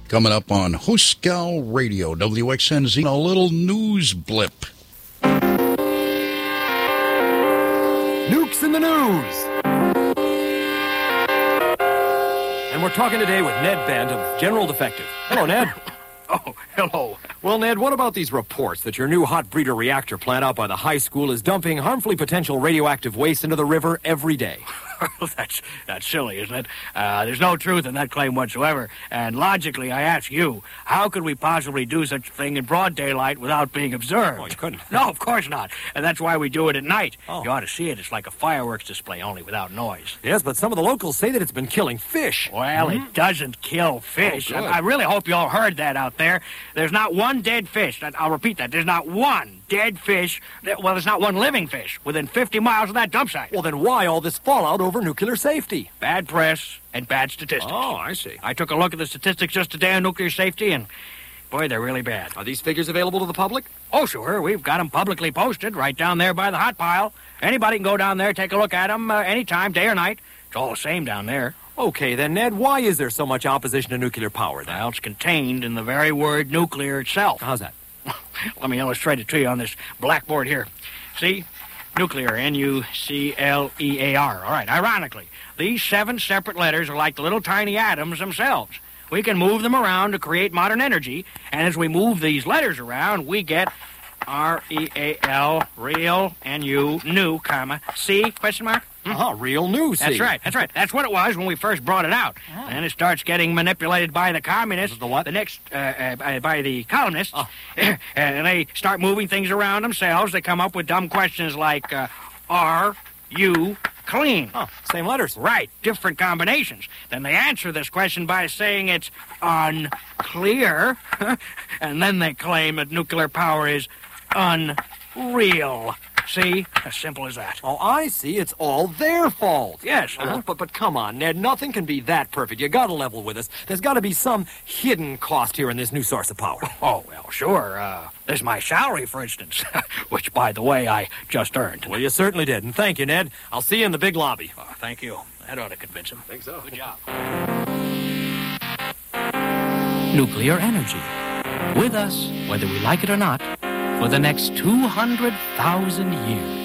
Coming up on Hooskow Radio, WXNZ, a little news blip. Nukes in the news. And we're talking today with Ned Bent of General Defective. Hello, Ned. Oh, hello. Well, Ned, what about these reports that your new hot breeder reactor plant out by the high school is dumping harmfully potential radioactive waste into the river every day? That's silly, isn't it? There's no truth in that claim whatsoever. And logically, I ask you, how could we possibly do such a thing in broad daylight without being observed? Oh, you couldn't. No, of course not. And that's why we do it at night. Oh. You ought to see it. It's like a fireworks display, only without noise. Yes, but some of the locals say that it's been killing fish. Well, it doesn't kill fish. Oh, good. I really hope you all heard that out there. There's not one dead fish. I'll repeat that. There's not one dead fish. Well, there's not one living fish within 50 miles of that dump site. Well, then why all this fallout over nuclear safety? Bad press and bad statistics. Oh, I see. I took a look at the statistics just today on nuclear safety, and boy, they're really bad. Are these figures available to the public? Oh, sure. We've got them publicly posted right down there by the hot pile. Anybody can go down there, take a look at them anytime, day or night. It's all the same down there. Okay, then, Ned, why is there so much opposition to nuclear power, then? Well, it's contained in the very word nuclear itself. How's that? Let me illustrate it to you on this blackboard here. See? Nuclear, N-U-C-L-E-A-R. All right, ironically, these 7 separate letters are like the little tiny atoms themselves. We can move them around to create modern energy, and as we move these letters around, we get R-E-A-L, real, N-U, new, comma, C, question mark? Real news. That's right. That's what it was when we first brought it out. Oh. And it starts getting manipulated by the communists. The what? The next, by the colonists. Oh. And they start moving things around themselves. They come up with dumb questions like, are you clean? Oh, same letters. Right, different combinations. Then they answer this question by saying it's unclear. And then they claim that nuclear power is unreal. See? As simple as that. Oh, I see. It's all their fault. Yes. But come on, Ned. Nothing can be that perfect. You gotta level with us. There's gotta be some hidden cost here in this new source of power. Oh, well, sure. There's my salary, for instance, which, by the way, I just earned. Well, you certainly did. And thank you, Ned. I'll see you in the big lobby. Oh, thank you. That ought to convince him. Think so. Good job. Nuclear energy. With us, whether we like it or not, for the next 200,000 years.